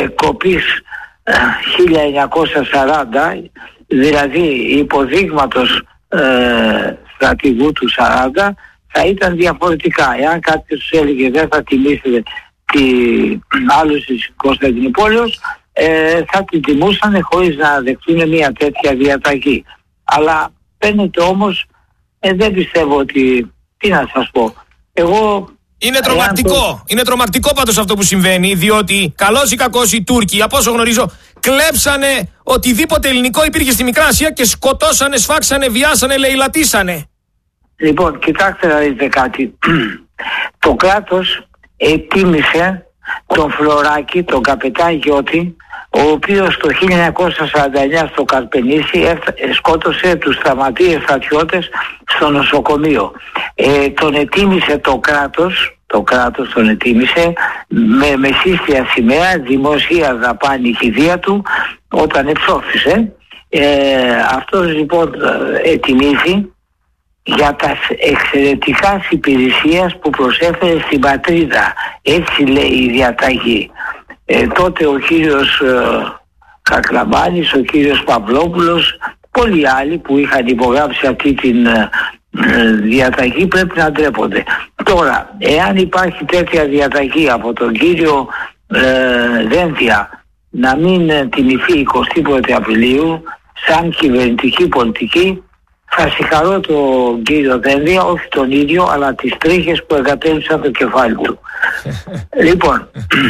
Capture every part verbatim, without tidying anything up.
ε, κοπής ε, χίλια εννιακόσια σαράντα, δηλαδή υποδείγματος ε, στρατηγού του σαράντα, θα ήταν διαφορετικά. Εάν κάποιος τους έλεγε δεν θα τιμήσετε την άλωση της Κωνσταντινούπολης, ε, θα την τιμούσαν χωρίς να δεχτούν μια τέτοια διαταγή. Αλλά φαίνεται όμως, ε, δεν πιστεύω ότι, τι να σας πω, εγώ... Είναι τρομακτικό, το... είναι τρομακτικό πάντως αυτό που συμβαίνει, διότι καλώς ή κακώς οι Τούρκοι, από όσο γνωρίζω, κλέψανε οτιδήποτε ελληνικό υπήρχε στη Μικρά Ασία και σκοτώσανε, σφάξανε, βιάσανε, λαιλατίσανε. Λοιπόν, κοιτάξτε να δείτε κάτι. Το κράτος ετίμησε τον Φλωράκη, τον καπετάν Γιώτη, ο οποίος το χίλια εννιακόσια σαράντα εννιά στο Καρπενήσι σκότωσε τους τραυματίες στρατιώτες στο νοσοκομείο. Ε, τον ετίμησε το κράτος, το κράτος τον ετίμησε με μεσίστια σημαία, δημοσία δαπάνη κηδεία του όταν εψόφισε. Ε, αυτός λοιπόν ετιμίζει για τα εξαιρετικά υπηρεσίας που προσέφερε στην πατρίδα. Έτσι λέει η διαταγή. Ε, τότε ο κύριος ε, Κακλαμάνης, ο κύριος Παυλόπουλος, πολλοί άλλοι που είχαν υπογράψει αυτή την ε, ε, διαταγή πρέπει να ντρέπονται. Τώρα, εάν υπάρχει τέτοια διαταγή από τον κύριο ε, Δένδια να μην ε, τιμηθεί εικοστή πρώτη Απριλίου σαν κυβερνητική πολιτική, θα συγχαρώ τον κύριο Δένδια, όχι τον ίδιο, αλλά τις τρίχες που εγκατέλειψαν το κεφάλι του. Λοιπόν,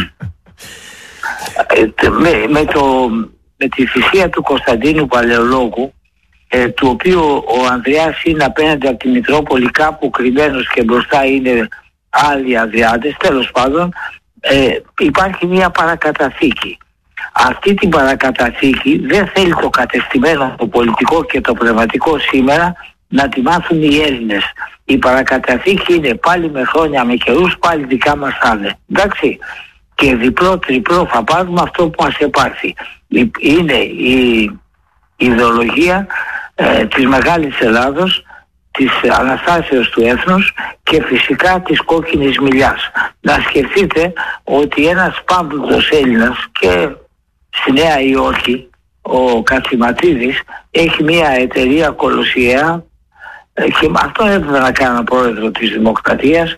με, με, το, με τη θυσία του Κωνσταντίνου Παλαιολόγου, ε, του οποίου ο Ανδρεάς είναι απέναντι από τη Μητρόπολη, κάπου κρυμμένος και μπροστά είναι άλλοι Ανδριάδες, τέλος πάντων, ε, υπάρχει μια παρακαταθήκη. Αυτή την παρακαταθήκη δεν θέλει το κατεστημένο, το πολιτικό και το πνευματικό σήμερα να τη μάθουν οι Έλληνες. Η παρακαταθήκη είναι πάλι με χρόνια, με καιρούς, πάλι δικά μας θα είναι. Εντάξει. Και διπλό τριπλό θα πάρουμε αυτό που μας επάρθει. Είναι η ιδεολογία ε, της Μεγάλης Ελλάδος, της Αναστάσεως του έθνους και φυσικά της κόκκινης μιλιάς. Να σκεφτείτε ότι ένας πάμπλουτος Έλληνας και στη Νέα Υόρκη, ο Κατσιματίδης, έχει μια εταιρεία κολοσιαία και με αυτό έπρεπε να κάνω πρόεδρο της Δημοκρατίας,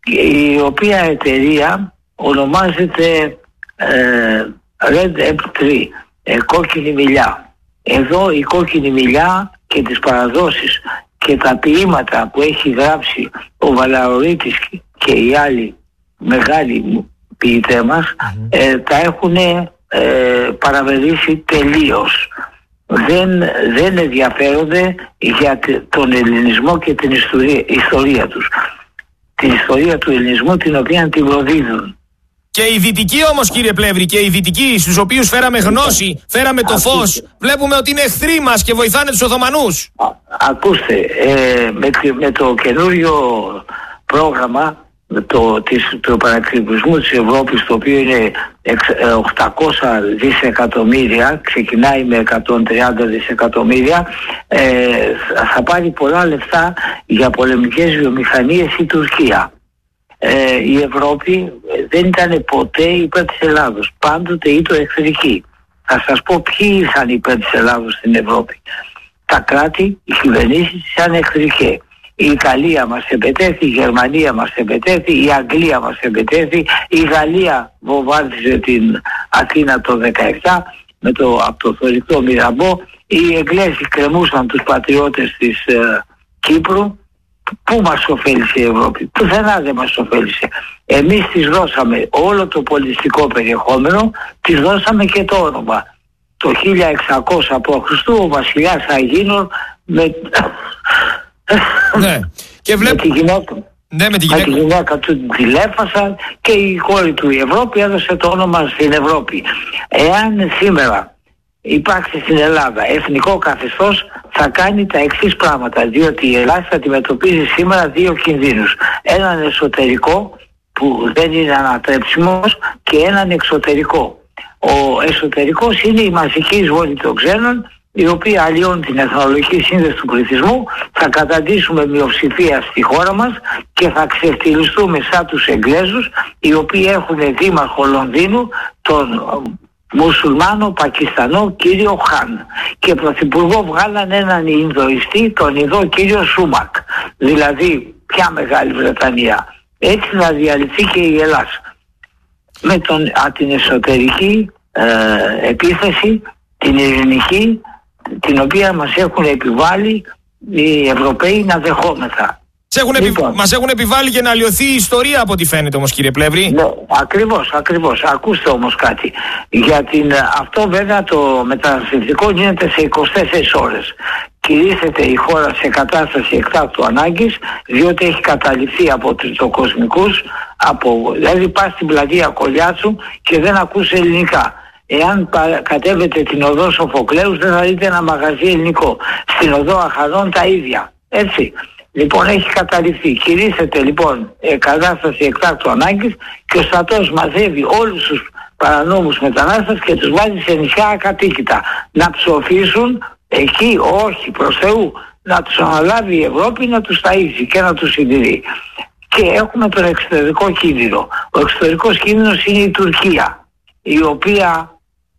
η οποία εταιρεία ονομάζεται ε, Red εμ τρία, ε, κόκκινη μιλιά. Εδώ η κόκκινη μιλιά και τις παραδόσεις και τα ποίηματα που έχει γράψει ο Βαλαωρίτης και οι άλλοι μεγάλοι ποιητές μας mm-hmm. ε, τα έχουν ε, παραβερίσει τελείως. Δεν, δεν ενδιαφέρονται για τον ελληνισμό και την ιστορία, ιστορία τους. Την ιστορία του ελληνισμού την οποία την προδίδουν. Και οι δυτικοί όμως, κύριε Πλεύρη, και οι δυτικοί στους οποίους φέραμε γνώση, φέραμε το φως, βλέπουμε ότι είναι εχθροί μας και βοηθάνε τους Οθωμανούς. Α, ακούστε, ε, με, με το καινούριο πρόγραμμα το, της, του επανακριβισμού της Ευρώπης, το οποίο είναι οκτακόσια δισεκατομμύρια, ξεκινάει με εκατόν τριάντα δισεκατομμύρια, ε, θα πάρει πολλά λεφτά για πολεμικές βιομηχανίες η Τουρκία. Ε, η Ευρώπη δεν ήταν ποτέ υπέρ της Ελλάδος, πάντοτε ήταν εχθρική. Θα σας πω ποιοι ήσαν υπέρ της Ελλάδος στην Ευρώπη. Τα κράτη, οι κυβερνήσεις ήταν εχθρικές. Η Ιταλία μας εμπετέθη, η Γερμανία μας εμπετέθη, η Αγγλία μας εμπετέθη, η Γαλλία βομβάρδιζε την Αθήνα το δεκαεπτά με το, από το θωρηκτό Μυραμπό, οι Εγγλέζοι κρεμούσαν τους πατριώτες της ε, Κύπρου. Πού μας ωφέλησε η Ευρώπη? Πουθενά δεν μας ωφέλησε. Εμείς της δώσαμε όλο το πολιτιστικό περιεχόμενο, της δώσαμε και το όνομα. Το χίλια εξακόσια π.Χ. ο βασιλιάς Αγίνων με... Ναι. Και βλέπ... με τη γυναίκα, ναι, με τη γυναίκα. με τη γυναίκα του τηλέφασαν και η κόρη του η Ευρώπη έδωσε το όνομα στην Ευρώπη. Εάν σήμερα υπάρξει στην Ελλάδα εθνικό καθεστώς, θα κάνει τα εξής πράγματα, διότι η Ελλάδα θα αντιμετωπίζει σήμερα δύο κινδύνους. Έναν εσωτερικό που δεν είναι ανατρέψιμος και έναν εξωτερικό. Ο εσωτερικός είναι η μαζική εισβολή των ξένων η οποία αλλοιώνει την εθνολογική σύνδεση του πληθυσμού, θα καταντήσουμε μειοψηφία στη χώρα μας και θα ξεφτυλιστούμε σαν τους Εγγλέζους, οι οποίοι έχουν δήμαρχο Λονδίνου τον μουσουλμάνο Πακιστανό κύριο Χαν, και πρωθυπουργό βγάλαν έναν Ινδοιστή, τον Ινδό κύριο Σούμακ. Δηλαδή ποια Μεγάλη Βρετανία? Έτσι θα διαλυθεί και η Ελλάδα με τον, α, την εσωτερική ε, επίθεση, την ειρηνική, την οποία μας έχουν επιβάλει οι Ευρωπαίοι να δεχόμεθα. Έχουν λοιπόν, επι... Μας έχουν επιβάλει και να αλλοιωθεί η ιστορία από ό,τι φαίνεται όμως, κύριε Πλεύρη. Ναι, ακριβώς, ακριβώς. Ακούστε όμως κάτι. Για την, αυτό βέβαια το μεταναστευτικό γίνεται σε είκοσι τέσσερις ώρες. Κηρύσσεται η χώρα σε κατάσταση εκτάκτου ανάγκης, διότι έχει καταληφθεί από τριτοκοσμικούς, από, δηλαδή πας στην πλατεία Κολιάτσου και δεν ακούς ελληνικά. Εάν κατέβετε την οδό Σοφοκλέους δεν θα δείτε ένα μαγαζί ελληνικό. Στην οδό Αχαδών τα ίδια. Έτσι. Λοιπόν, έχει καταληφθεί. Κηρύσσεται λοιπόν ε, κατάσταση εκτάκτου ανάγκης και ο στρατός μαζεύει όλους τους παρανόμους μετανάστες και τους βάζει σε νησιά ακατοίκητα. Να ψοφήσουν εκεί, όχι προς Θεού, να τους αναλάβει η Ευρώπη, να τους ταΐζει και να τους συντηρεί. Και έχουμε τον εξωτερικό κίνδυνο. Ο εξωτερικός κίνδυνος είναι η Τουρκία, η οποία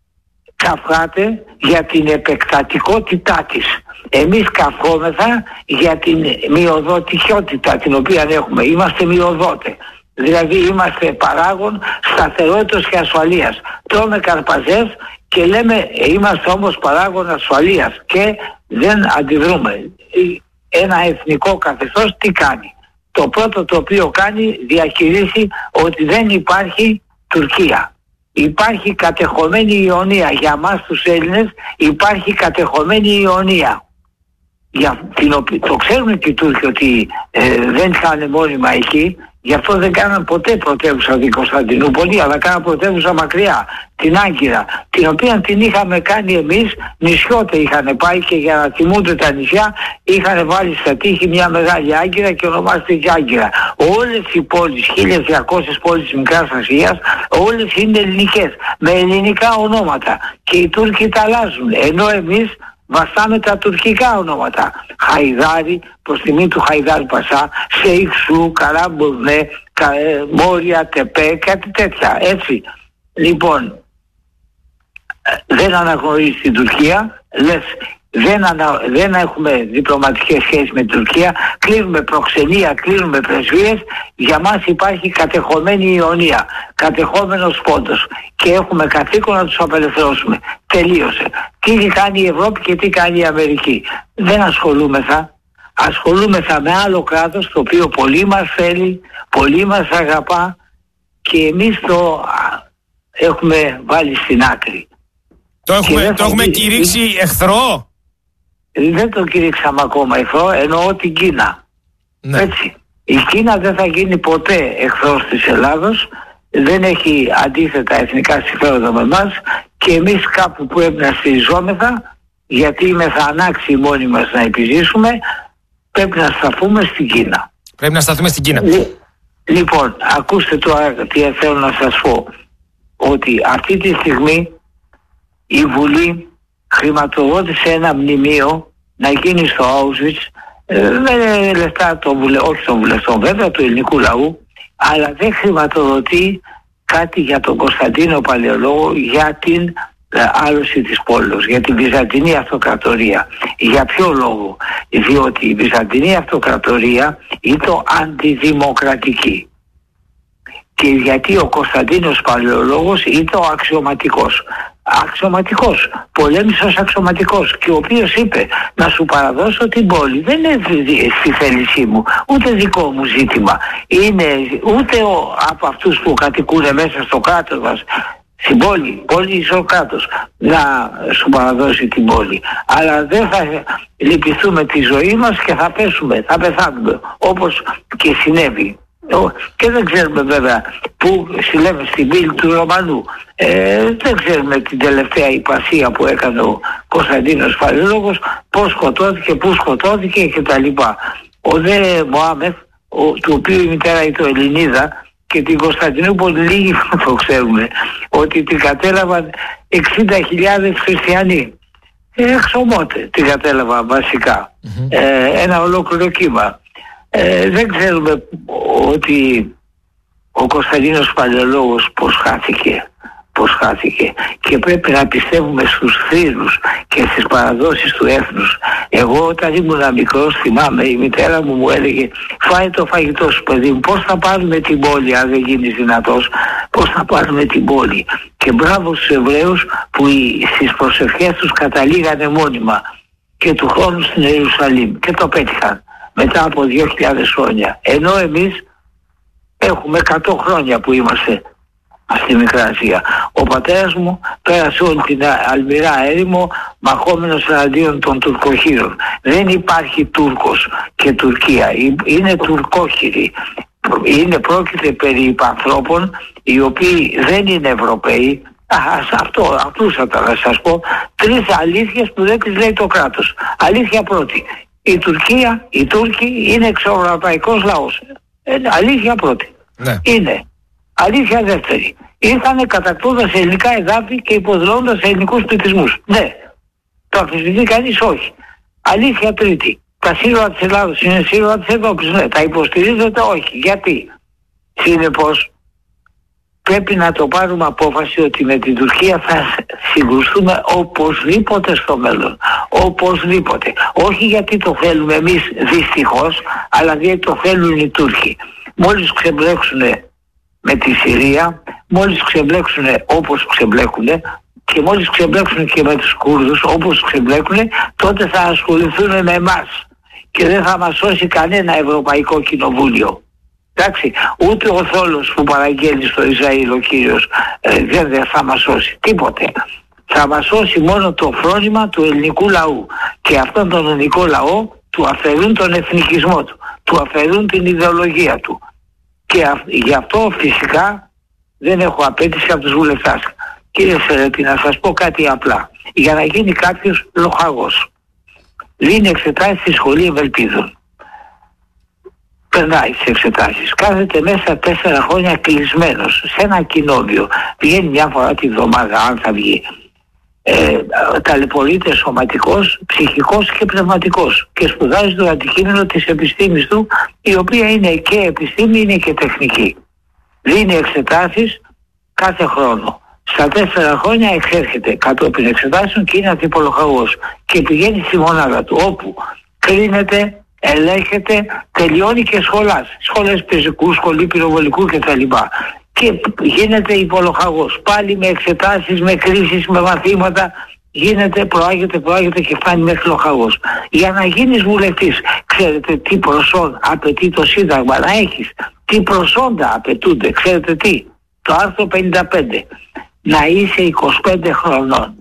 καυχάται για την επεκτατικότητά της. Εμείς καυχόμεθα για την μειοδοτικότητα την οποία έχουμε. Είμαστε μειοδότε. Δηλαδή είμαστε παράγον σταθερότητας και ασφαλείας. Τρώμε καρπαζές και λέμε είμαστε όμως παράγον ασφαλείας και δεν αντιδρούμε. Ένα εθνικό καθεστώς τι κάνει? Το πρώτο το οποίο κάνει, διαχειρίζει ότι δεν υπάρχει Τουρκία. Υπάρχει κατεχωμένη Ιωνία. Για μας τους Έλληνες υπάρχει κατεχωμένη Ιωνία. Για την οποία, το ξέρουν και οι Τούρκοι ότι ε, δεν είχαν μόνιμα εκεί, γι' αυτό δεν κάναν ποτέ πρωτεύουσα την Κωνσταντινούπολη, αλλά κάναν πρωτεύουσα μακριά, την Άγκυρα, την οποία την είχαμε κάνει εμείς, νησιώτε είχαν πάει και για να τιμούνται τα νησιά είχαν βάλει στα τείχη μια μεγάλη Άγκυρα και ονομάζεται και Άγκυρα. Όλες οι πόλεις, χίλιες διακόσιες πόλεις της Μικράς Ασίας, όλες είναι ελληνικές, με ελληνικά ονόματα και οι Τούρκοι τα αλλάζουν, ενώ εμείς βαστάμε τα τουρκικά ονόματα. Χαϊδάρι, προς τιμή του Χαϊδάρ Πασά, Σεϊξού, Καράμπουρνε, Μόρια, Τεπέ, κάτι τέτοια. Έτσι. Λοιπόν, δεν αναγνωρίζει την Τουρκία, λες, δεν, ανα, δεν έχουμε διπλωματικές σχέσεις με την Τουρκία, κλείνουμε προξενία, κλείνουμε πρεσβείες, για μας υπάρχει κατεχωμένη Ιωνία, κατεχόμενος πόντος και έχουμε καθήκον να τους απελευθερώσουμε. Τελείωσε. Τι κάνει η Ευρώπη και τι κάνει η Αμερική? Δεν ασχολούμεθα. Ασχολούμεθα με άλλο κράτος το οποίο πολύ μας θέλει, πολύ μας αγαπά και εμείς το έχουμε βάλει στην άκρη. Το έχουμε, το έχουμε κηρύξει εχθρό? Δεν το κηρύξαμε ακόμα εχθρό, εννοώ την Κίνα. Ναι. Έτσι. Η Κίνα δεν θα γίνει ποτέ εχθρός της Ελλάδος, δεν έχει αντίθετα εθνικά συμφέροντα με εμάς και εμείς κάπου που πρέπει να στηριζόμεθα, γιατί είμαι θα ανάξει μόνοι μας να επιζήσουμε, πρέπει να σταθούμε στην Κίνα. Πρέπει να σταθούμε στην Κίνα. Λ, λοιπόν, ακούστε τώρα τι θέλω να σας πω. Ότι αυτή τη στιγμή η Βουλή χρηματοδότησε ένα μνημείο να γίνει στο Auschwitz με λεφτά των βουλευτών, όχι των βουλευτών βέβαια, του ελληνικού λαού, αλλά δεν χρηματοδοτεί κάτι για τον Κωνσταντίνο Παλαιολόγο, για την άλωση της πόλης, για την Βυζαντινή Αυτοκρατορία. Για ποιο λόγο? Διότι η Βυζαντινή Αυτοκρατορία ήταν αντιδημοκρατική. Και γιατί ο Κωνσταντίνος Παλαιολόγος ήταν ο αξιωματικός. Αξιωματικός, πολέμησε ως αξιωματικός και ο οποίος είπε να σου παραδώσω την πόλη. Δεν είναι στη θέλησή μου, ούτε δικό μου ζήτημα. Είναι ούτε ο, από αυτούς που κατοικούν μέσα στο κράτος μας, στην πόλη, πόλη είσαι ο κράτος, να σου παραδώσει την πόλη. Αλλά δεν θα λυπηθούμε τη ζωή μας και θα πέσουμε, θα πεθάνουμε, όπως και συνέβη. Και δεν ξέρουμε βέβαια που συλλέμε στην πύλη του Ρωμανού. Ε, δεν ξέρουμε την τελευταία υπασία που έκανε ο Κωνσταντίνος Παλαιολόγος, πώς σκοτώθηκε, πού σκοτώθηκε κτλ. Ο δε Μωάμεθ, ο, του οποίου η μητέρα ήταν Ελληνίδα, και την Κωνσταντινούπολη λίγοι το ξέρουμε, ότι την κατέλαβαν εξήντα χιλιάδες χριστιανοί. εξωμότε, την κατέλαβα βασικά. Mm-hmm. Ε, ένα ολόκληρο κύμα. Ε, δεν ξέρουμε ότι ο Κωνσταντίνος Παλαιολόγος πως χάθηκε, πως χάθηκε και πρέπει να πιστεύουμε στους θρύλους και στις παραδόσεις του έθνους. Εγώ όταν ήμουν μικρός θυμάμαι η μητέρα μου μου έλεγε φάει το φαγητό σου παιδί μου, πώς θα πάρουμε την πόλη αν δεν γίνεις δυνατός, πώς θα πάρουμε την πόλη. Και μπράβο στους Εβραίους που στις προσευχές τους καταλήγανε μόνιμα και του χρόνου στην Ιερουσαλήμ και το πέτυχαν μετά από δύο χιλιάδες χρόνια, ενώ εμείς έχουμε εκατό χρόνια που είμαστε στη Μικρά Ασία. Ο πατέρας μου πέρασε όλη την αλμυρά έρημο μαχόμενος εναντίον των τουρκοχείρων. Δεν υπάρχει Τούρκος και Τουρκία, είναι τουρκόχειροι. Είναι πρόκειται περί υπανθρώπων οι οποίοι δεν είναι Ευρωπαίοι. Α, αυτό, απλούστατα να σας πω τρεις αλήθειες που δεν τις λέει το κράτος. Αλήθεια πρώτη, η Τουρκία, οι Τούρκοι είναι εξωευρωπαϊκός λαός. Ε, αλήθεια πρώτη. Ναι. Είναι. Αλήθεια δεύτερη. Ήρθανε κατακτώντας ελληνικά εδάφη και υποδηλώνοντας ελληνικούς πληθυσμούς. Ναι. Το αμφισβητεί κανείς? Όχι. Αλήθεια τρίτη. Τα σύνορα της Ελλάδος είναι σύνορα της Ευρώπης. Ναι. Τα υποστηρίζετε? Όχι. Γιατί? Συνεπώς πρέπει να το πάρουμε απόφαση ότι με την Τουρκία θα συγκρουστούμε οπωσδήποτε στο μέλλον. Οπωσδήποτε. Όχι γιατί το θέλουμε εμείς δυστυχώς, αλλά γιατί το θέλουν οι Τούρκοι. Μόλις ξεμπλέξουν με τη Συρία, μόλις ξεμπλέξουν όπως ξεμπλέκουν και μόλις ξεμπλέξουν και με τους Κούρδους όπως ξεμπλέκουν, τότε θα ασχοληθούν με εμάς και δεν θα μας σώσει κανένα Ευρωπαϊκό Κοινοβούλιο. Εντάξει, ούτε ο θόλος που παραγγέλνει στο Ισραήλ ο κύριος ε, δεν θα μας σώσει τίποτε. Θα μας σώσει μόνο το φρόνημα του ελληνικού λαού και αυτόν τον ελληνικό λαό του αφαιρούν τον εθνικισμό του, του αφαιρούν την ιδεολογία του. Και αυ- γι' αυτό φυσικά δεν έχω απέτηση από τους βουλευτάς. Κύριε Σερέτη, να σας πω κάτι απλά. Για να γίνει κάποιος λοχαγός, δίνει εξετάσεις στη σχολή Ευελπίδων. Περνάει τις εξετάσεις. Κάθεται μέσα τέσσερα χρόνια κλεισμένος σε ένα κοινόβιο. Βγαίνει μια φορά τη βδομάδα, αν θα βγει. Ε, ταλαιπωρείται σωματικός, ψυχικός και πνευματικός και σπουδάζει το αντικείμενο της επιστήμης του, η οποία είναι και επιστήμη είναι και τεχνική. Δίνει εξετάσεις κάθε χρόνο. Στα τέσσερα χρόνια εξέρχεται κατόπιν εξετάσεων και είναι αντιπολοχαγός και πηγαίνει στη μονάδα του όπου κρίνεται, ελέγχεται, τελειώνει και σχολάς. Σχολές πεζικού, σχολή πυροβολικού κτλ. Και γίνεται υπολοχαγός. Πάλι με εξετάσεις, με κρίσεις, με μαθήματα γίνεται, προάγεται, προάγεται και φτάνει μέχρι λοχαγός. Για να γίνεις βουλευτής, ξέρετε τι προσόν απαιτεί το Σύνταγμα να έχεις? Τι προσόντα απαιτούνται? Ξέρετε τι? Το άρθρο πενήντα πέντε. Να είσαι είκοσι πέντε χρονών.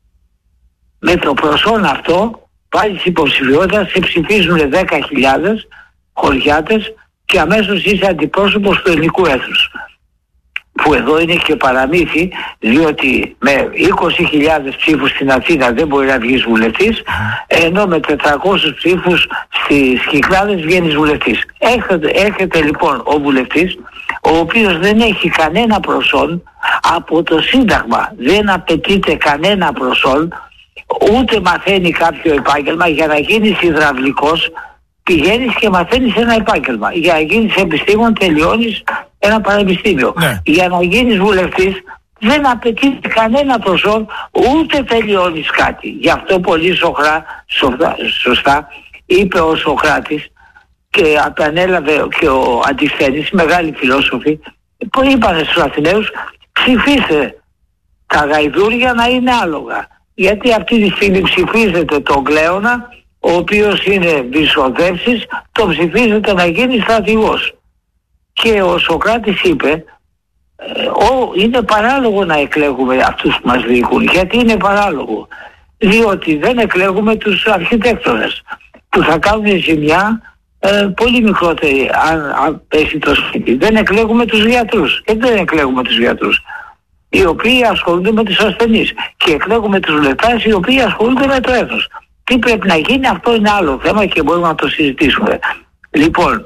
Με το προσόν αυτό πάλι υποψηφιότητα, σε ψηφίζουν δέκα χιλιάδες χωριάτες και αμέσως είσαι αντιπρόσωπος του ελληνικού έθνους. Που εδώ είναι και παραμύθι, διότι με είκοσι χιλιάδες ψήφους στην Αθήνα δεν μπορεί να βγεις βουλευτής, ενώ με τετρακόσιους ψήφους στις Κυκλάδες βγαίνεις βουλευτής. Έρχεται, έρχεται λοιπόν ο βουλευτής, ο οποίος δεν έχει κανένα προσόν από το Σύνταγμα, δεν απαιτείται κανένα προσόν, ούτε μαθαίνει κάποιο επάγγελμα. Για να γίνεις υδραυλικός πηγαίνεις και μαθαίνεις ένα επάγγελμα. Για να γίνεις επιστήμον τελειώνεις ένα πανεπιστήμιο. Ναι. Για να γίνεις βουλευτής δεν απαιτείται κανένα προσόν, ούτε τελειώνεις κάτι. Γι' αυτό πολύ σοχρά, σωστά, σωστά είπε ο Σοκράτης και επανέλαβε και ο Αντισθένης, μεγάλοι φιλόσοφοι, που είπαν στους Αθηναίους, ψηφίστε τα γαϊδούρια να είναι άλογα. Γιατί αυτή τη στιγμή ψηφίζεται τον Κλέονα, ο οποίος είναι Βυσοδεύσης, τον ψηφίζεται να γίνει στρατηγός. Και ο Σοκράτης είπε, ε, ο, είναι παράλογο να εκλέγουμε αυτούς που μας διοικούν. Γιατί είναι παράλογο? Διότι δεν εκλέγουμε τους αρχιτέκτονες που θα κάνουν ζημιά ε, πολύ μικρότερη αν, αν πέσει το σπίτι. Δεν εκλέγουμε τους γιατρούς. Και δεν εκλέγουμε τους γιατρούς, οι οποίοι ασχολούνται με τους ασθενείς, και εκλέγουμε τους βουλευτές οι οποίοι ασχολούνται με το έθνος. Τι πρέπει να γίνει, αυτό είναι άλλο θέμα και μπορούμε να το συζητήσουμε. Λοιπόν,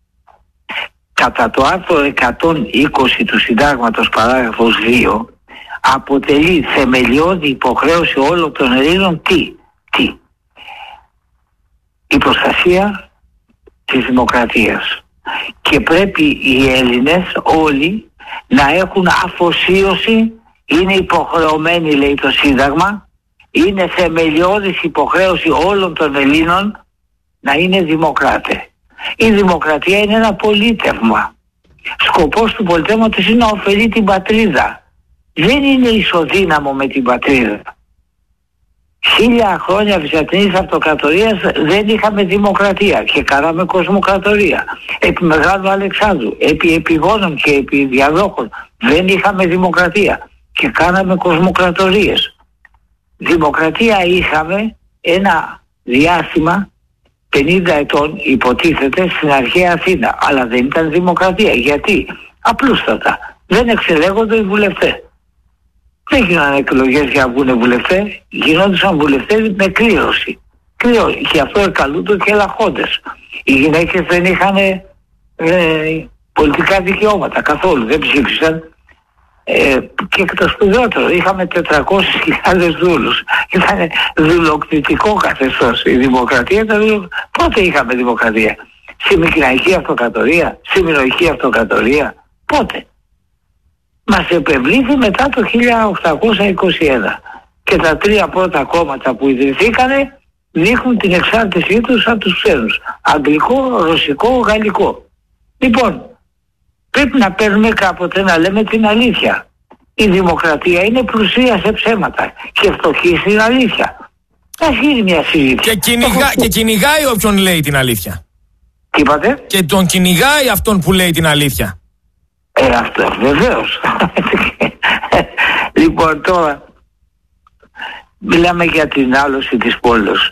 κατά το άρθρο εκατόν είκοσι του Συντάγματος παράγραφος δύο, αποτελεί θεμελιώδη υποχρέωση όλων των Ελλήνων τι, τι, η προστασία της δημοκρατίας. Και πρέπει οι Έλληνες όλοι να έχουν αφοσίωση, είναι υποχρεωμένοι, λέει το Σύνταγμα, είναι θεμελιώδης υποχρέωση όλων των Ελλήνων να είναι δημοκράτες. Η δημοκρατία είναι ένα πολίτευμα. Σκοπός του πολιτεύματος είναι να ωφελεί την πατρίδα. Δεν είναι ισοδύναμο με την πατρίδα. Χίλια χρόνια Βυζαντινής Αυτοκρατορίας δεν είχαμε δημοκρατία και κάναμε κοσμοκρατορία. Επί Μεγάλου Αλεξάνδρου, επί επιγόνων και επί διαδόχων δεν είχαμε δημοκρατία και κάναμε κοσμοκρατορίες. Δημοκρατία είχαμε ένα διάστημα πενήντα ετών, υποτίθεται, στην αρχαία Αθήνα, αλλά δεν ήταν δημοκρατία. Γιατί? Απλούστατα δεν εξελέγονται οι βουλευτές. Δεν γίνανε εκλογές για να βγουν βουλευτές, γινόντουσαν βουλευτές με κλήρωση. κλήρωση. Και αυτό εκαλούνται και ελαχόντες. Οι γυναίκες δεν είχαν ε, πολιτικά δικαιώματα καθόλου, δεν ψήφισαν. Ε, και το σπουδαιότερο, είχαμε τετρακόσιες χιλιάδες δούλους. Ήταν δουλοκτητικό καθεστώς. Η δημοκρατία ήταν. Πότε είχαμε δημοκρατία? Στη Μικραϊκή Αυτοκρατορία, στη Μinoική Αυτοκρατορία, πότε? Μας επευλήθη μετά το χίλια οκτακόσια είκοσι ένα και τα τρία πρώτα κόμματα που ιδρυθήκανε δείχνουν την εξάρτησή τους από τους ξένους. Αγγλικό, ρωσικό, γαλλικό. Λοιπόν, πρέπει να παίρνουμε κάποτε να λέμε την αλήθεια. Η δημοκρατία είναι πλουσία σε ψέματα και φτωχή στην αλήθεια. Ας γίνει μια συζήτηση. Και, κυνηγά, και κυνηγάει όποιον λέει την αλήθεια. Τι είπατε? Και τον κυνηγάει αυτόν που λέει την αλήθεια. Ε, αυτό βεβαίως. Λοιπόν, τώρα μιλάμε για την άλωση της πόλης.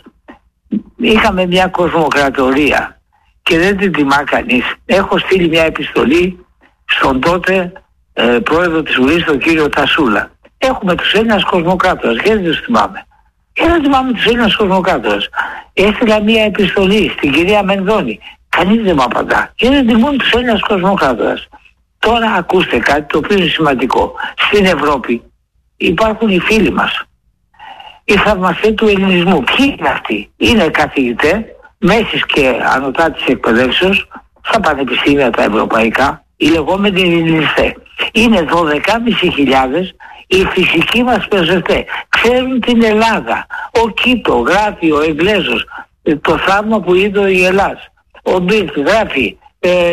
Είχαμε μια κοσμοκρατορία και δεν την τιμά κανείς. Έχω στείλει μια επιστολή στον τότε ε, πρόεδρο της Βουλής, τον κύριο Τασούλα. Έχουμε τους Έλληνες κοσμοκράτορες και δεν τους θυμάμαι. Και δεν θυμάμαι τους Έλληνες κοσμοκράτορες. Έστειλα μια επιστολή στην κυρία Μενδώνη. Κανείς δεν μου απαντά. Και δεν τιμούν τους Έλληνες κοσμοκράτορες. Τώρα ακούστε κάτι το οποίο είναι σημαντικό. Στην Ευρώπη υπάρχουν οι φίλοι μας, οι θαυμαστές του ελληνισμού. Ποιοι είναι αυτοί? Είναι καθηγητές μέσης και ανωτάτης εκπαιδεύσεως στα πανεπιστήμια τα ευρωπαϊκά, οι λεγόμενοι ελληνιστές. Είναι δώδεκα και μισή χιλιάδες οι φυσικοί μας πεζευτές. Ξέρουν την Ελλάδα. Ο Κίτο γράφει, ο Εγγλέζος, το θαύμα που είδε η Ελλάς. Ο Μπίρτ γράφει ε,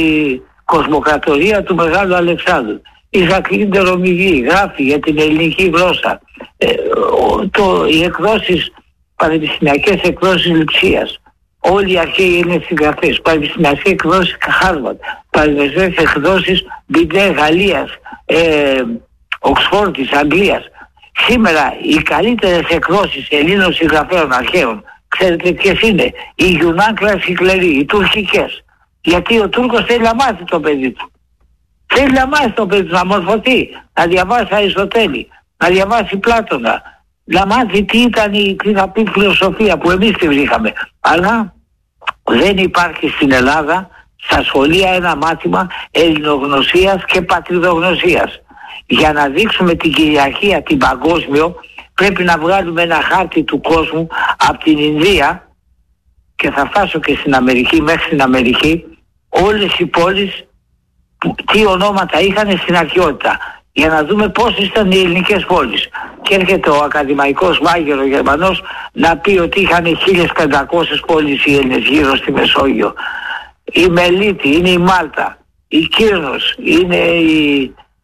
η κοσμοκρατορία του Μεγάλου Αλεξάνδρου. Η Ζακλίν Τερομιγή γράφει για την ελληνική γλώσσα. Ε, το, οι εκδόσεις, πανεπιστημιακές εκδόσεις Λειψίας. Όλοι οι αρχαίοι Έλληνες συγγραφείς. Πανεπιστημιακές εκδόσεις Χάρβαρντ. Πανεπιστημιακές εκδόσεις Μπιντέ Γαλλίας, ε, Οξφόρτης, Αγγλίας. Σήμερα οι καλύτερες εκδόσεις Ελλήνων συγγραφέων αρχαίων, ξέρετε ποιες είναι? Οι Γιουνάν Κλασικλεροί, οι τουρκικές. Γιατί ο Τούρκος θέλει να μάθει το παιδί του. Θέλει να μάθει το παιδί του, να μορφωθεί, να διαβάσει Αριστοτέλη, να διαβάσει Πλάτωνα, να μάθει τι ήταν η κλιναπή φιλοσοφία που εμείς τη βρήκαμε. Αλλά δεν υπάρχει στην Ελλάδα στα σχολεία ένα μάθημα ελληνογνωσίας και πατριδογνωσίας. Για να δείξουμε την κυριαρχία, την παγκόσμιο, πρέπει να βγάλουμε ένα χάρτη του κόσμου από την Ινδία και θα φτάσω και στην Αμερική, μέχρι στην Αμερική, όλες οι πόλεις που, τι ονόματα είχαν στην αρχαιότητα, για να δούμε πόσες ήταν οι ελληνικές πόλεις. Και έρχεται ο ακαδημαϊκός Μάγερ, ο Γερμανός, να πει ότι είχαν χίλιες πεντακόσιες πόλεις οι Έλληνες γύρω στη Μεσόγειο. Η Μελίτη είναι η Μάλτα, η Κύρνος είναι η,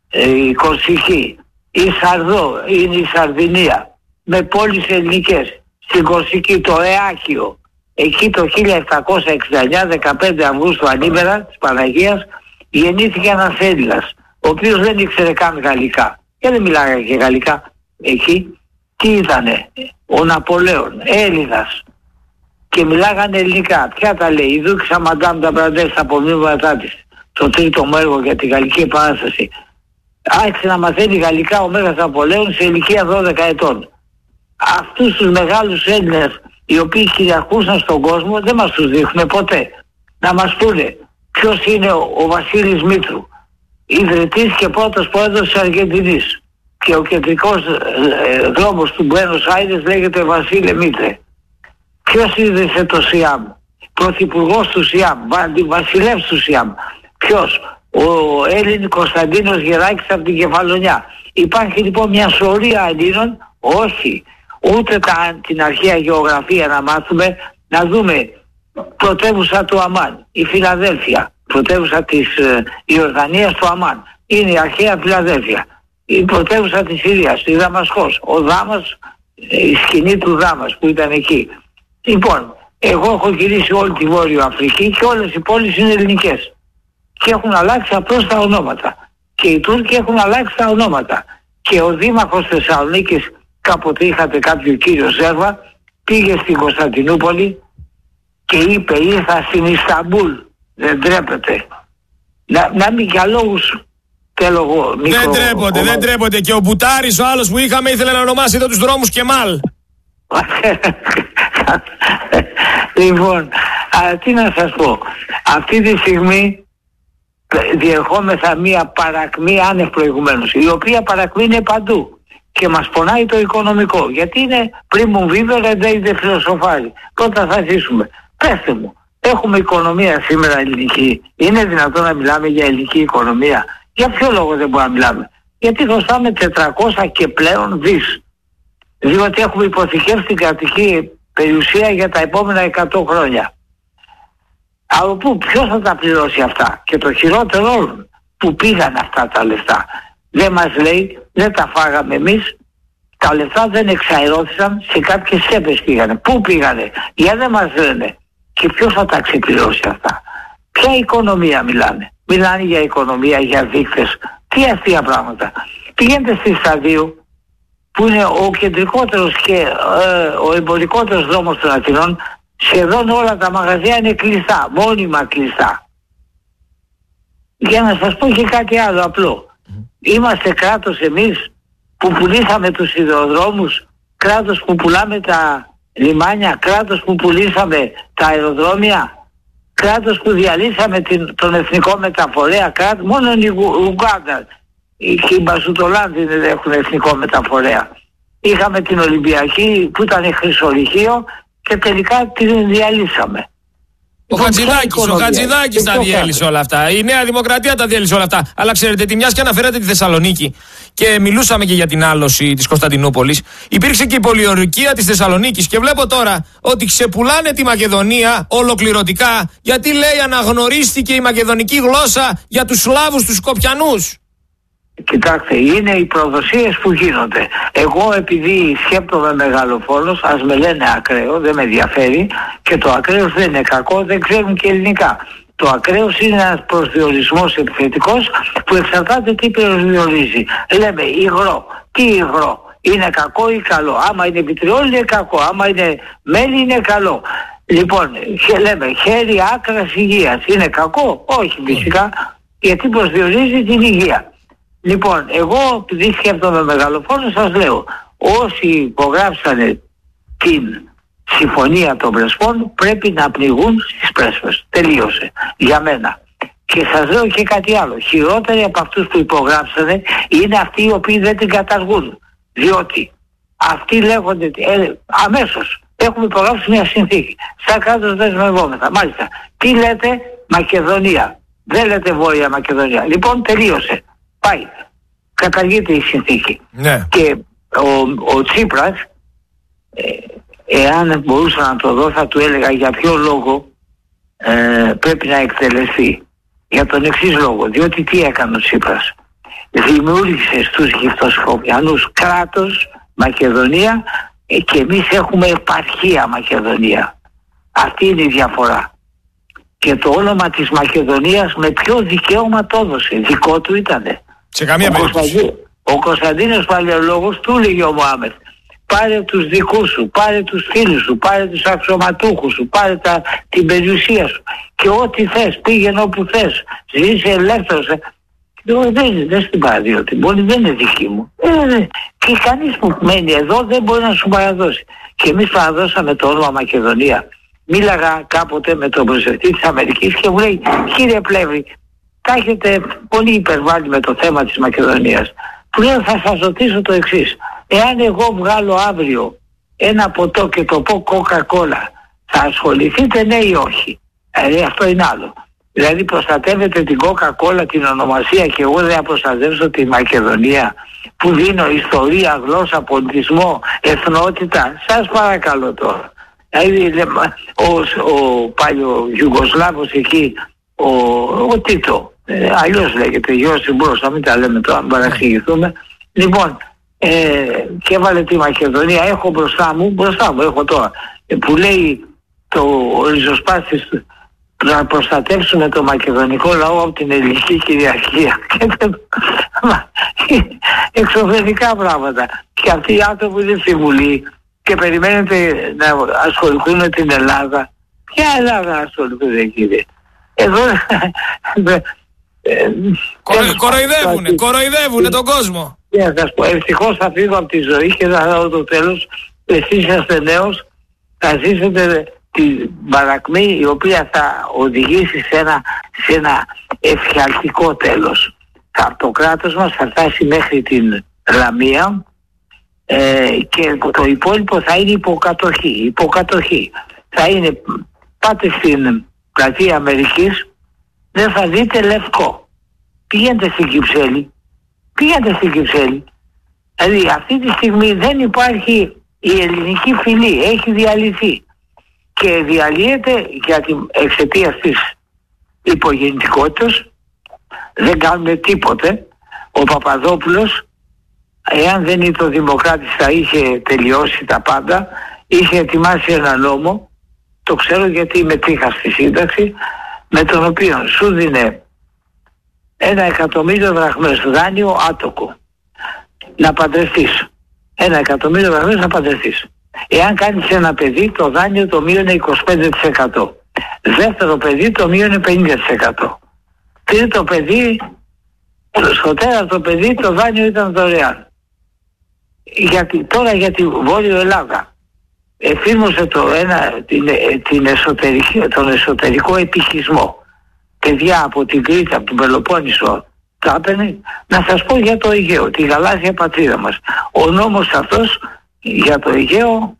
η Κορσική, η Σαρδό είναι η Σαρδινία, με πόλεις ελληνικές. Στην Κορσική το Εάκιο. Εκεί το χίλια επτακόσια εξήντα εννιά, δεκαπέντε Αυγούστου ανήμερα της Παναγίας, γεννήθηκε ένας Έλληνας, ο οποίος δεν ήξερε καν γαλλικά και δεν μιλάγανε και γαλλικά εκεί. Τι ήτανε? Ο Ναπολέον, Έλληνας, και μιλάγανε ελληνικά. Ποια τα λέει? Η Δούκησα Μαντάμ τα Μπραντέ στα απομνήματά της, το τρίτο μου έργο για τη Γαλλική Επανάσταση. Άρχισε να μαθαίνει γαλλικά ο Μέγας Ναπολέον σε ηλικία δώδεκα ετών. Αυτούς τους μεγάλους Έλληνες οι οποίοι κυριαρχούσαν στον κόσμο δεν μας τους δείχνουν ποτέ. Να μας πούνε ποιος είναι ο, ο Βασίλης Μήτρου, ιδρυτής και πρώτος πρόεδρος της Αργεντινής. και ο κεντρικός ε, δρόμος του Μπουένος Άιρες λέγεται Βασίλε Μήτρε. Ποιος ίδρυσε το ΣΙΑΜ? Πρωθυπουργός του ΣΙΑΜ, βασιλεύς του ΣΙΑΜ. Ποιος? Ο Έλλην Κωνσταντίνος Γεράκης από την Κεφαλονιά. Υπάρχει λοιπόν μια σωρία Ελλήνων? Όχι. Ούτε τα, την αρχαία γεωγραφία να μάθουμε, να δούμε πρωτεύουσα του Αμάν, η Φιλαδέλφια, πρωτεύουσα της ε, Ιορδανίας του Αμάν, είναι η αρχαία Φιλαδέλφια. Η πρωτεύουσα της Συρίας, η Δαμασκός, ο Δάμας, η σκηνή του Δάμας που ήταν εκεί. Λοιπόν, εγώ έχω γυρίσει όλη τη Βόρειο Αφρική και όλες οι πόλεις είναι ελληνικές. Και έχουν αλλάξει απλώς τα ονόματα. Και οι Τούρκοι έχουν αλλάξει τα ονόματα. Και ο δήμαρχος Θεσσαλονίκης, κάποτε είχατε κάποιο κύριο Ζέρβα, πήγε στην Κωνσταντινούπολη και είπε ήρθα στην Ισταμπούλ. Δεν τρέπεται. Να, να μην για λόγους θέλω εγώ. Μικρό, δεν τρέπονται, δεν τρέπονται. Και ο Μπουτάρης ο άλλος που είχαμε ήθελε να ονομάσει εδώ τους δρόμους Κεμάλ. Λοιπόν, α, τι να σας πω. Αυτή τη στιγμή διερχόμεθα μία παρακμή άνευ προηγουμένως, η οποία παρακμή είναι παντού και μας πονάει το οικονομικό, γιατί είναι primum vivere deinde φιλοσοφάρι. Πρώτα θα ζήσουμε. Πέστε μου, έχουμε οικονομία σήμερα ελληνική? Είναι δυνατόν να μιλάμε για ελληνική οικονομία? Για ποιο λόγο δεν μπορούμε να μιλάμε? Γιατί χρωστάμε τετρακόσια και πλέον δις, διότι έχουμε υποθηκεύσει την κρατική περιουσία για τα επόμενα εκατό χρόνια. Από πού, ποιος θα τα πληρώσει αυτά? Και το χειρότερο όλων, που πήγαν αυτά τα λεφτά? Δεν μας λέει, δεν τα φάγαμε εμείς, τα λεφτά δεν εξαερώθησαν, σε κάποιες σκέπες πήγανε. Πού πήγανε? Για δεν μας λένε. Και ποιος θα τα ξεπληρώσει αυτά? Ποια οικονομία μιλάνε? Μιλάνε για οικονομία, για δείκτες. Τι αστεία πράγματα. Πηγαίνετε στη Σταδίου, που είναι ο κεντρικότερος και ε, ο εμπορικότερος δρόμος των Αθηνών, σχεδόν όλα τα μαγαζιά είναι κλειστά, μόνιμα κλειστά. Για να σας πω και κάτι άλλο απλό. Είμαστε κράτος εμείς που πουλήσαμε τους σιδηροδρόμους, κράτος που πουλάμε τα λιμάνια, κράτος που πουλήσαμε τα αεροδρόμια, κράτος που διαλύσαμε την, τον εθνικό μεταφορέα, κράτος, μόνο η Ουγγάντα και οι Μπασουτολάνδοι δεν έχουν εθνικό μεταφορέα. Είχαμε την Ολυμπιακή που ήταν χρυσορυχείο και τελικά την διαλύσαμε. Ο Χατζηδάκης, ο Χατζηδάκης τα διέλυσε όλα αυτά. Η Νέα Δημοκρατία τα διέλυσε όλα αυτά. Αλλά ξέρετε, τη μιας και αναφέρατε τη Θεσσαλονίκη και μιλούσαμε και για την άλωση της Κωνσταντινούπολης, υπήρξε και η πολιορκία της Θεσσαλονίκης. Και βλέπω τώρα ότι ξεπουλάνε τη Μακεδονία ολοκληρωτικά, γιατί λέει αναγνωρίστηκε η μακεδονική γλώσσα για τους Σλάβους, τους Σκοπιανούς. Κοιτάξτε, είναι οι προδοσίες που γίνονται. Εγώ επειδή σκέπτομαι μεγαλοφόνος, ας με λένε ακραίο, δεν με ενδιαφέρει, και το ακραίος δεν είναι κακό, δεν ξέρουν και ελληνικά. Το ακραίος είναι ένας προσδιορισμός επιθετικός που εξαρτάται τι προσδιορίζει. Λέμε υγρό. Τι υγρό? Είναι κακό ή καλό? Άμα είναι βιτριόλι είναι κακό, άμα είναι μέλι είναι καλό. Λοιπόν, λέμε χέρι άκρας υγείας. Είναι κακό? Όχι φυσικά, γιατί προσδιορίζει την υγεία. Λοιπόν, εγώ επειδή σκέφτομαι μεγαλοφόνο, σας λέω, όσοι υπογράψανε την συμφωνία των Πρεσπών πρέπει να πνιγούν στις πρέσπες. Τελείωσε για μένα. Και σας λέω και κάτι άλλο. Χειρότεροι από αυτούς που υπογράψανε είναι αυτοί οι οποίοι δεν την καταργούν. Διότι αυτοί λέγονται ε, αμέσως έχουμε υπογράψει μια συνθήκη. Σαν κράτος δεσμευόμεθα. Μάλιστα. Τι λέτε? Μακεδονία. Δεν λέτε Βόρεια Μακεδονία. Λοιπόν, τελείωσε. Πάει. Καταργείται η συνθήκη. Ναι. Και ο, ο Τσίπρας, ε, εάν μπορούσα να το δω, θα του έλεγα για ποιο λόγο ε, πρέπει να εκτελεστεί. Για τον εξής λόγο. Διότι τι έκανε ο Τσίπρας? Δημιούργησε στους Γυφτοσκοπιανούς κράτος Μακεδονία ε, και εμείς έχουμε επαρχία Μακεδονία. Αυτή είναι η διαφορά. Και το όνομα της Μακεδονίας με ποιο δικαίωμα το έδωσε? Δικό του ήτανε? Σε καμία περίπτωση. Ο Κωνσταντίνος Παλαιολόγος του έλεγε ο Μωάμεθ, πάρε τους δικούς σου, πάρε τους φίλους σου, πάρε τους αξιωματούχους σου, πάρε τα, την περιουσία σου και ό,τι θες, πήγαινε όπου θες, ζήσε ελεύθερος. Και εγώ δεν, δεν στην παραδείγω, την πόλη δεν είναι δική μου. Ε, και κανείς που μένει εδώ δεν μπορεί να σου παραδώσει. Και εμείς παραδώσαμε το όνομα Μακεδονία. Μίλαγα κάποτε με τον προσεκτή της Αμερικής και μου λέει, κύριε Πλεύρη, τα έχετε πολύ υπερβάλει με το θέμα της Μακεδονίας. Του λέω θα σας ρωτήσω το εξής. Εάν εγώ βγάλω αύριο ένα ποτό και το πω Coca-Cola, θα ασχοληθείτε ναι ή όχι? Δηλαδή αυτό είναι άλλο. Δηλαδή προστατεύετε την Coca-Cola, την ονομασία, και εγώ δεν θα προστατεύσω τη Μακεδονία που δίνω ιστορία, γλώσσα, πολιτισμό, εθνότητα? Σας παρακαλώ τώρα. Δηλαδή ο, ο παλιό Ιουγκοσλάβος εκεί, ο, ο Τίτο, ε, αλλιώς λέγεται, Γιώργος Μπρος, να μην τα λέμε τώρα, να παραξηγηθούμε. Λοιπόν, ε, και έβαλε τη Μακεδονία. Έχω μπροστά μου, μπροστά μου έχω τώρα, ε, που λέει το ριζοσπάστης να προστατεύσουμε το μακεδονικό λαό από την ελληνική κυριαρχία. Εξωφρενικά πράγματα. Και αυτοί οι άνθρωποι είναι στη Βουλή και περιμένετε να ασχοληθούν με την Ελλάδα. Ποια Ελλάδα ασχοληθούν, κύριε? Εδώ κοροϊδεύουνε, κοροϊδεύουνε τον κόσμο. Ναι, θα σας πω, ευτυχώς θα φύγω από τη ζωή και θα δω το τέλος. Εσείς είστε νέος, θα ζήσετε την παρακμή η οποία θα οδηγήσει σε ένα, σε ένα εφιαλτικό τέλος. Το κράτος μας θα φτάσει μέχρι την Λαμία ε, και το υπόλοιπο θα είναι υποκατοχή. Υποκατοχή. Θα είναι, πάτε στην πλατεία Αμερικής, δεν θα δείτε λευκό. Πηγαίνετε στην Κυψέλη. Πηγαίνετε στην Κυψέλη. Δηλαδή αυτή τη στιγμή δεν υπάρχει η ελληνική φυλή. Έχει διαλυθεί. Και διαλύεται για την εξαιτίας της υπογεννητικότητας. Δεν κάνουμε τίποτε. Ο Παπαδόπουλος, εάν δεν ήταν ο Δημοκράτης, θα είχε τελειώσει τα πάντα. Είχε ετοιμάσει ένα νόμο, το ξέρω γιατί μετήχα στη σύνταξη, με τον οποίο σου δίνε ένα εκατομμύριο δραχμές δάνειο άτοκο να παντρευτείς. Ένα εκατομμύριο δραχμές να παντρευτείς. Εάν κάνεις ένα παιδί, το δάνειο το μείωνε είκοσι πέντε τοις εκατό. Δεύτερο παιδί το μείωνε πενήντα τοις εκατό. Τρίτο παιδί, στο τέταρτο παιδί το δάνειο ήταν δωρεάν. Γιατί, τώρα για τη Βόρειο Ελλάδα εφήρμοσε το ένα, την, την εσωτερική, τον εσωτερικό επικισμό. Παιδιά από την Κρήτη, από τον Πελοπόννησο τα έπαιρνε. Να σας πω για το Αιγαίο, τη γαλάζια πατρίδα μας. Ο νόμος αυτός για το Αιγαίο,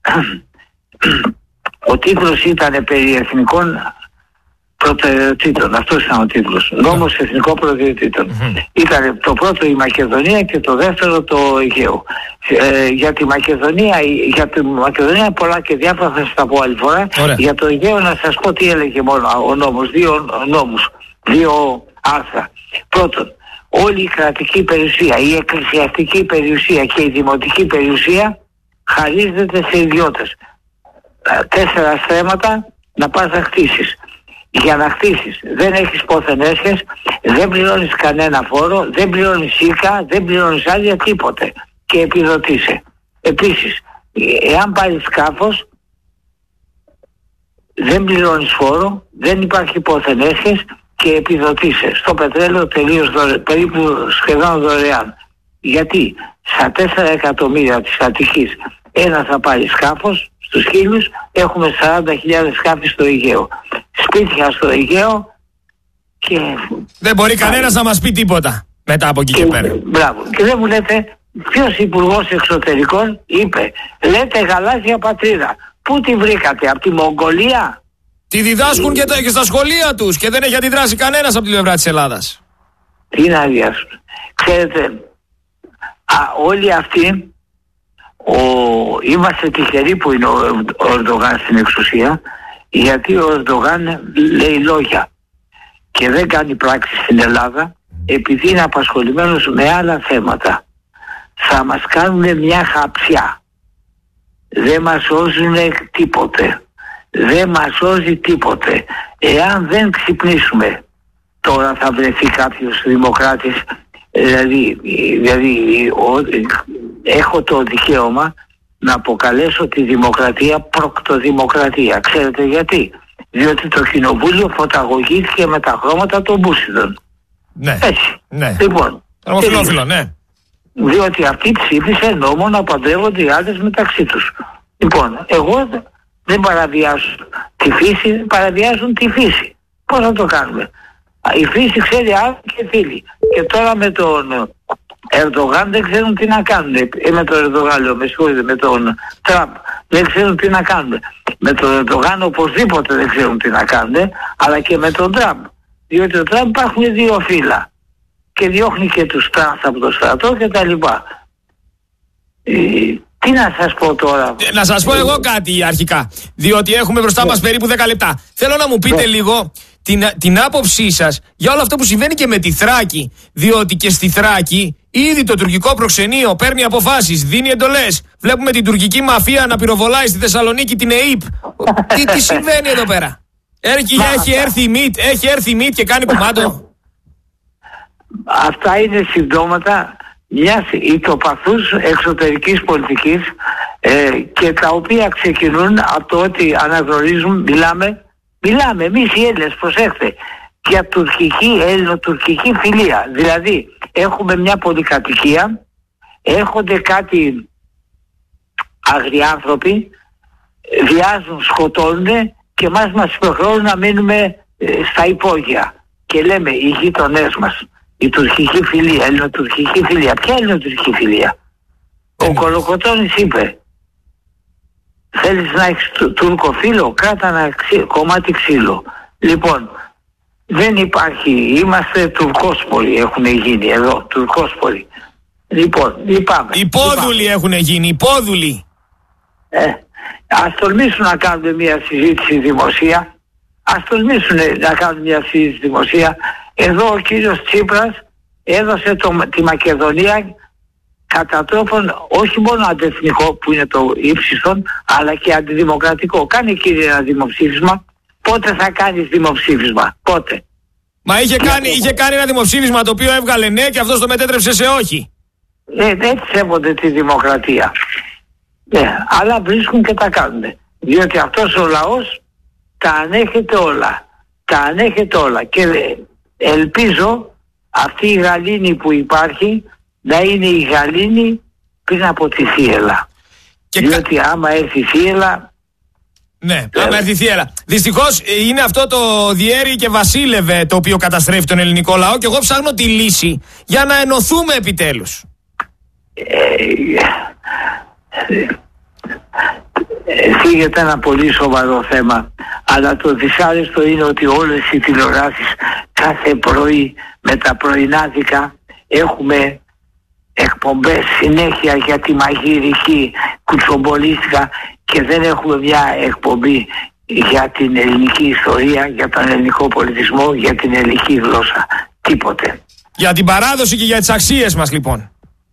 ο τίτλος ήταν περί εθνικών προτεραιοτήτων. Αυτός ήταν ο τίτλος. Νόμος εθνικών προτεραιοτήτων. Mm-hmm. Ήταν το πρώτο η Μακεδονία και το δεύτερο το Αιγαίο. Ε, για τη Μακεδονία, για τη Μακεδονία πολλά και διάφορα θα σας τα πω άλλη φορά. Ωραία. Για το Αιγαίο να σας πω τι έλεγε μόνο ο νόμος. Δύο νόμους, δύο άρθρα. Πρώτον, όλη η κρατική περιουσία, η εκκλησιαστική περιουσία και η δημοτική περιουσία χαρίζεται σε ιδιώτες. Τέσσερα στρέμματα να πας να χτίσεις. Για να χτίσεις δεν έχεις πόθεν έσχες, δεν πληρώνεις κανένα φόρο, δεν πληρώνεις σίκα, δεν πληρώνεις άδεια, τίποτε. Και επιδοτείσαι. Επίσης, εάν πάρεις σκάφος, δεν πληρώνεις φόρο, δεν υπάρχει πόθεν έσχες και επιδοτείσαι. Στο πετρέλαιο τελείως δωρε, περίπου σχεδόν δωρεάν. Γιατί στα τέσσερα εκατομμύρια της Αττικής ένα θα πάρει σκάφος, στους χίλιους έχουμε σαράντα χιλιάδες σκάφη στο Αιγαίο. Σπίτια στο Αιγαίο και... Δεν μπορεί κανένας να μας πει τίποτα μετά από εκεί και, και πέρα. Μπράβο. Και δεν μου λέτε ποιος υπουργός εξωτερικών είπε, λέτε γαλάζια πατρίδα. Πού τη βρήκατε, από τη Μογγολία? Τη διδάσκουν και, τα, και στα σχολεία τους και δεν έχει αντιδράσει κανένας από την πλευρά της Ελλάδας. Τι να διάσουν. Ξέρετε, α, όλοι αυτοί ο, είμαστε τυχεροί που είναι ο, ο Ερντογάν στην εξουσία, γιατί ο Ερντογάν λέει λόγια και δεν κάνει πράξη στην Ελλάδα επειδή είναι απασχολημένος με άλλα θέματα. Θα μας κάνουν μια χαψιά. Δεν μας σώζουν τίποτε. Δεν μας σώζει τίποτε. Εάν δεν ξυπνήσουμε, τώρα θα βρεθεί κάποιος δημοκράτης, δηλαδή, δηλαδή ο, έχω το δικαίωμα να αποκαλέσω τη δημοκρατία προκτοδημοκρατία. Ξέρετε γιατί? Διότι το κοινοβούλιο φωταγωγήθηκε με τα χρώματα των Μπούσιδων. Ναι. Έτσι. Ναι. Λοιπόν. Ομοφυλόφιλο, ναι. Διότι αυτοί ψήφισε νόμο να παντρεύονται οι άντρες μεταξύ τους. Λοιπόν, εγώ δεν παραβιάζω τη φύση, παραβιάζουν τη φύση. Πώς να το κάνουμε? Η φύση ξέρει άλλο και φίλοι. Και τώρα με τον Ερντογάν δεν ξέρουν τι να κάνουν. Ε, με τον Ερντογάν, λέω, με συγχωρείτε, με τον Τραμπ δεν ξέρουν τι να κάνουν. Με τον Ερντογάν οπωσδήποτε δεν ξέρουν τι να κάνουν, αλλά και με τον Τραμπ. Διότι ο Τραμπ υπάρχουν δύο φύλλα και διώχνει και τους τρανς από το στρατό και τα λοιπά. Ε, τι να σας πω τώρα. Να σας πω εγώ κάτι αρχικά, διότι έχουμε μπροστά μας περίπου δέκα λεπτά. Θέλω να μου πείτε λίγο την, την άποψή σας για όλο αυτό που συμβαίνει και με τη Θράκη. Διότι και στη Θράκη ήδη το τουρκικό προξενείο παίρνει αποφάσεις, δίνει εντολές. Βλέπουμε την τουρκική μαφία να πυροβολάει στη Θεσσαλονίκη την ΕΥΠ. τι, τι συμβαίνει εδώ πέρα. Έχει, έχει, έρθει η ΜΙΤ, έχει έρθει η ΜΙΤ και κάνει κουμάντο. Αυτά είναι συμπτώματα μιας ηττοπαθούς εξωτερικής πολιτικής ε, και τα οποία ξεκινούν από το ότι αναγνωρίζουν, μιλάμε, μιλάμε εμείς οι Έλληνες, προσέχτε, για τουρκική, έλληνο-τουρκική φιλία. Δηλαδή έχουμε μια πολυκατοικία, έχονται κάτι αγριάνθρωποι, βιάζουν, σκοτώνουν και μας μας υποχρεώνουν να μείνουμε ε, στα υπόγεια. Και λέμε οι γείτονές μας, η τουρκική φιλία, ελληνοτουρκική φιλία. Ποια ελληνοτουρκική φιλία? Ο Κολοκοτώνης είπε, θέλεις να έχεις τουρκο φίλο, κράτα ένα ξύ, κομμάτι ξύλο. Λοιπόν, δεν υπάρχει, είμαστε τουρκόσποροι, έχουν γίνει εδώ, τουρκόσποροι. Λοιπόν, λυπάμαι. Υπόδουλοι έχουν γίνει, υπόδουλοι. Ε, ας τολμήσουν να κάνουν μια συζήτηση δημοσία, ας τολμήσουν να κάνουν μια συζήτηση δημοσία. Εδώ ο κύριος Τσίπρας έδωσε το, τη Μακεδονία κατά τρόπον όχι μόνο αντιεθνικό που είναι το ύψιστον, αλλά και αντιδημοκρατικό. Κάνε, κύριε, ένα δημοψήφισμα. Πότε θα κάνεις δημοψήφισμα? Πότε? Μα είχε κάνει, είχε κάνει ένα δημοψήφισμα το οποίο έβγαλε ναι και αυτός το μετέτρεψε σε όχι. Ε, έτσι σέβονται τη δημοκρατία. Ναι, αλλά βρίσκουν και τα κάνουν. Διότι αυτός ο λαός τα ανέχεται όλα. Τα ανέχεται όλα. Και ελπίζω αυτή η γαλήνη που υπάρχει να είναι η γαλήνη πριν από τη θύελλα. Και διότι κα... άμα έρθει η θύελλα... Ναι, ε... άμα έρθει η θύελλα. Δυστυχώς είναι αυτό το διέρη και βασίλευε το οποίο καταστρέφει τον ελληνικό λαό και εγώ ψάχνω τη λύση για να ενωθούμε επιτέλους. Ε... Φύγεται ένα πολύ σοβαρό θέμα, αλλά το δυσάρεστο είναι ότι όλες οι τηλεοράσεις κάθε πρωί με τα πρωινάδικα έχουμε εκπομπές συνέχεια για τη μαγειρική κουτσομπολίστικα και δεν έχουμε μια εκπομπή για την ελληνική ιστορία, για τον ελληνικό πολιτισμό, για την ελληνική γλώσσα. Τίποτε. Για την παράδοση και για τις αξίες μας, λοιπόν.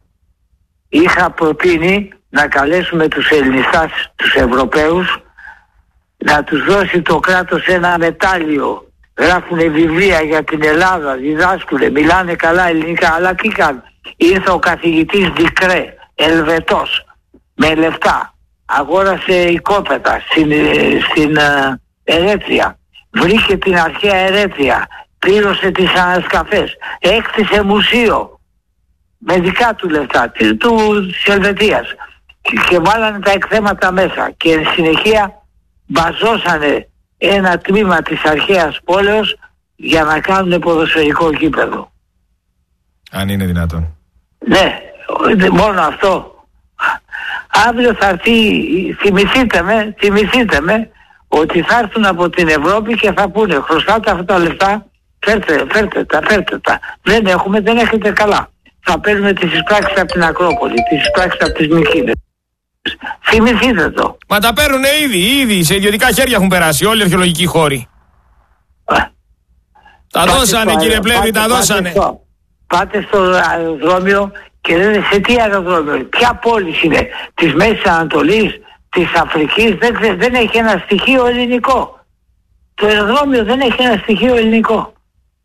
Είχα προτείνει να καλέσουμε τους Ελληνιστάς, τους Ευρωπαίους, να τους δώσει το κράτος ένα μετάλλιο. Γράφουνε βιβλία για την Ελλάδα, διδάσκουνε, μιλάνε καλά ελληνικά, αλλά τι κάνουν? Ήρθε ο καθηγητής Δικρέ, Ελβετός, με λεφτά, αγόρασε οικόπεδα στην, στην uh, Ερέτρια, βρήκε την αρχαία Ερέτρια, πλήρωσε τις ανασκαφές, έκτισε μουσείο με δικά του λεφτά, του, της Ελβετίας, και, και βάλανε τα εκθέματα μέσα και εν συνεχεία μπαζώσανε ένα τμήμα της αρχαίας πόλεως για να κάνουν ποδοσφαιρικό γήπεδο. Αν είναι δυνατόν. Ναι, μόνο αυτό. Αύριο θα έρθει, θυμηθείτε με, θυμηθείτε με, ότι θα έρθουν από την Ευρώπη και θα πούνε χρωστάτε αυτά τα λεφτά, φέρτε, φέρτε τα, φέρτε τα. Δεν έχουμε, δεν έχετε καλά. Θα παίρνουμε τις εισπράξεις από την Ακρόπολη, τις εισπράξεις από τις Μυκήνες. Θυμηθείτε το. Μα τα παίρνουν ήδη, ήδη, σε ιδιωτικά χέρια έχουν περάσει όλοι οι αρχαιολογικοί χώροι. Α, τα δώσανε στο, κύριε Πλεύρη, τα δώσανε. Πάτε στο, πάτε στο αεροδρόμιο και λένε σε τι αεροδρόμιο, ποια πόλη είναι, της Μέσης Ανατολής, της Αφρικής, δεν, δεν έχει ένα στοιχείο ελληνικό. Το αεροδρόμιο δεν έχει ένα στοιχείο ελληνικό.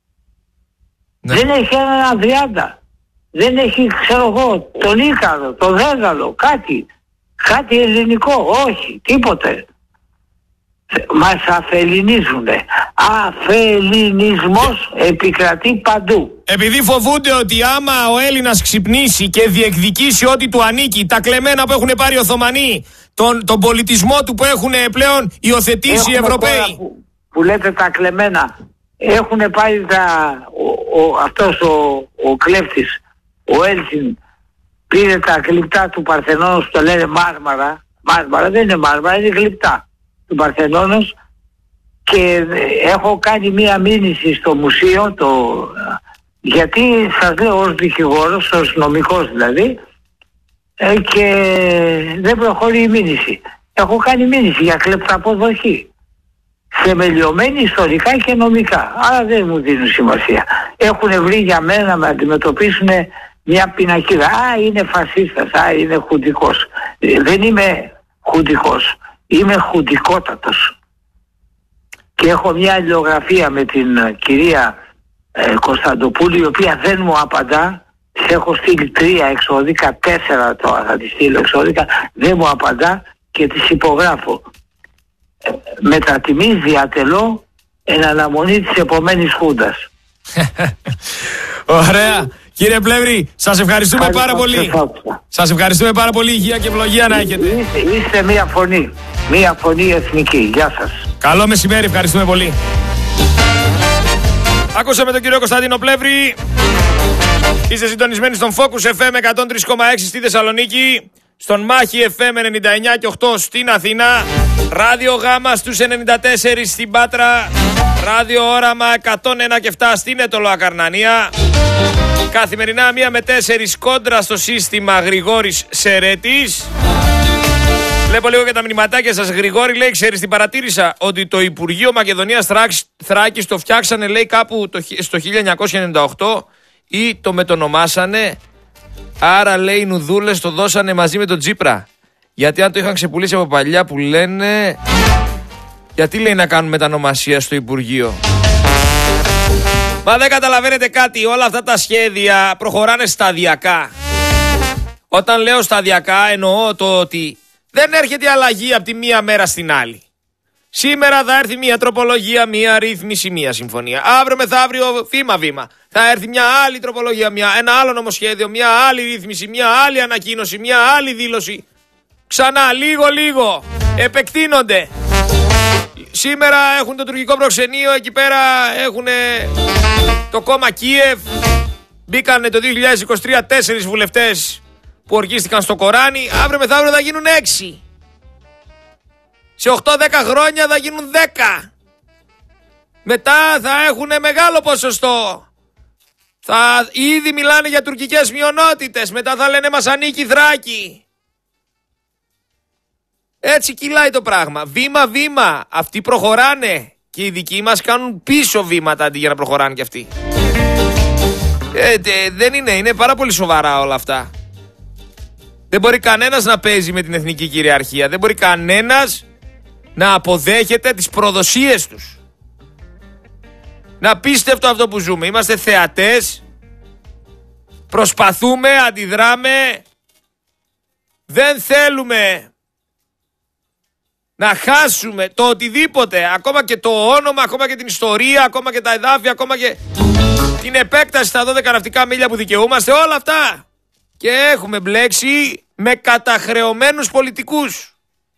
Ναι. Δεν έχει έναν Ανδριάντα. Δεν έχει, ξέρω εγώ, τον Ίκαρο, τον Δέγαλο, κάτι. Κάτι ελληνικό, όχι, τίποτε. Μας αφελινίζουνε. Αφελινισμός επικρατεί παντού. Επειδή φοβούνται ότι άμα ο Έλληνας ξυπνήσει και διεκδικήσει ό,τι του ανήκει, τα κλεμμένα που έχουν πάρει οι Οθωμανοί, τον, τον πολιτισμό του που έχουν πλέον υιοθετήσει οι Ευρωπαίοι. Που, που λέτε τα κλεμμένα, έχουν πάρει τα, ο, ο, αυτός ο, ο κλέφτης, ο Έλσιν πήρε τα γλυπτά του Παρθενώνος που το λένε Μάρμαρα. Μάρμαρα δεν είναι Μάρμαρα, είναι γλυπτά του Παρθενώνος, και έχω κάνει μία μήνυση στο μουσείο, το... γιατί σας λέω ως δικηγόρος, ως νομικός δηλαδή, και δεν προχωρεί η μήνυση. Έχω κάνει μήνυση για κλεπταποδοχή, θεμελιωμένη ιστορικά και νομικά, άρα δεν μου δίνουν σημασία. Έχουν βρει για μένα να με αντιμετωπίσουν μια πινακίδα. Α, είναι φασίστας, α, είναι χουντικός. Δεν είμαι χουντικός, είμαι χουντικότατος. Και έχω μια αλληλογραφία με την κυρία ε, Κωνσταντοπούλου, η οποία δεν μου απαντά. Σε έχω στείλει τρία εξώδικα, τέσσερα τώρα θα τη στείλω εξώδικα, δεν μου απαντά και τις υπογράφω. Ε, μετατιμής διατελώ εν αναμονή της επομένης χούντας. Ωραία. Κύριε Πλεύρη, σας ευχαριστούμε Άλλη πάρα πολύ. Σας ευχαριστούμε πάρα πολύ. Υγεία και ευλογία να έχετε. Είστε, είστε μία φωνή. Μία φωνή εθνική. Γεια σας. Καλό μεσημέρι. Ευχαριστούμε πολύ. Ακούσαμε τον κύριο Κωνσταντίνο Πλεύρη. Είστε συντονισμένοι στον Focus εφ εμ εκατόν τρία κόμμα έξι στη Θεσσαλονίκη, στον Μάχη εφ εμ ενενήντα εννιά και οκτώ στην Αθήνα, Ράδιο Γάμα στους ενενήντα τέσσερα στην Πάτρα, Ράδιο Όραμα εκατόν ένα και επτά στην Ετωλό Ακαρνανία. Καθημερινά μία με τέσσερις κόντρα στο σύστημα Γρηγόρης Σερέτης. Βλέπω λίγο και τα μηνυματάκια σας. Γρηγόρη λέει, ξέρεις τι παρατήρησα? Ότι το Υπουργείο Μακεδονίας Θράκης το φτιάξανε, λέει, κάπου το, στο χίλια εννιακόσια ενενήντα οκτώ ή το μετονομάσανε. Άρα, λέει, οι νουδούλες το δώσανε μαζί με τον Τσίπρα. Γιατί αν το είχαν ξεπουλήσει από παλιά που λένε... Γιατί, λέει, να κάνουν μετανομασία στο Υπουργείο? Μα δεν καταλαβαίνετε κάτι? Όλα αυτά τα σχέδια προχωράνε σταδιακά. Όταν λέω σταδιακά εννοώ το ότι δεν έρχεται η αλλαγή από τη μία μέρα στην άλλη. Σήμερα θα έρθει μία τροπολογία, μία ρύθμιση, μία συμφωνία. Αύριο μεθαύριο βήμα-βήμα θα έρθει μια άλλη τροπολογία, μια, ένα άλλο νομοσχέδιο, μια άλλη ρύθμιση, μια άλλη ανακοίνωση, μια άλλη δήλωση. Ξανά λίγο-λίγο επεκτείνονται. Σήμερα έχουν το τουρκικό προξενείο, εκεί πέρα έχουν το κόμμα Κίεβ. Μπήκανε το δύο χιλιάδες είκοσι τρία τέσσερις βουλευτές που ορκίστηκαν στο Κοράνι. Αύριο μεθαύριο θα γίνουν έξι. Σε οκτώ δέκα χρόνια θα γίνουν δέκα. Μετά θα έχουν μεγάλο ποσοστό. Θα ήδη μιλάνε για τουρκικές μειονότητες. Μετά θα λένε μας ανήκει Θράκη. Έτσι κυλάει το πράγμα. Βήμα-βήμα. Αυτοί προχωράνε και οι δικοί μας κάνουν πίσω βήματα αντί για να προχωράνε κι αυτοί. Ε, δε, δεν είναι. Είναι πάρα πολύ σοβαρά όλα αυτά. Δεν μπορεί κανένας να παίζει με την εθνική κυριαρχία. Δεν μπορεί κανένας να αποδέχεται τις προδοσίες τους. Να απίστευτο αυτό που ζούμε. Είμαστε θεατές. Προσπαθούμε, αντιδράμε. Δεν θέλουμε να χάσουμε το οτιδήποτε. Ακόμα και το όνομα, ακόμα και την ιστορία, ακόμα και τα εδάφια, ακόμα και την επέκταση στα δώδεκα ναυτικά μίλια που δικαιούμαστε. Όλα αυτά. Και έχουμε μπλέξει με καταχρεωμένους πολιτικούς.